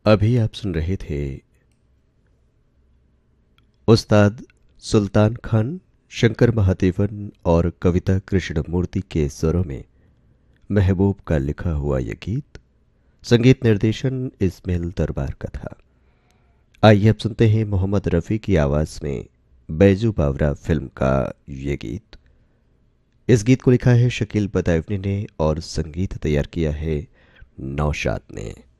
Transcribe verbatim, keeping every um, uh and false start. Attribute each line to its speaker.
Speaker 1: अभी आप सुन रहे थे उस्ताद सुल्तान खान, शंकर महादेवन और कविता कृष्णमूर्ति के स्वरों में महबूब का लिखा हुआ यह गीत। संगीत निर्देशन इस्माइल दरबार का था। आइए अब सुनते हैं मोहम्मद रफ़ी की आवाज़ में बैजू बावरा फिल्म का ये गीत। इस गीत को लिखा है शकील बदायूनी ने और संगीत तैयार किया है नौशाद ने।